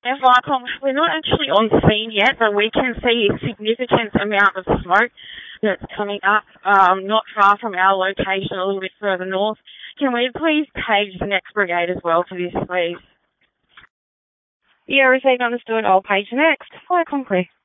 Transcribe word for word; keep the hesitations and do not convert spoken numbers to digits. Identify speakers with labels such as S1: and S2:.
S1: And Viacom, we're not actually on scene yet, but we can see a significant amount of smoke that's coming up um, not far from our location, a little bit further north. Can we please page the next brigade as well for this, please? Yeah, received, understood. I'll page next. Viacom clear.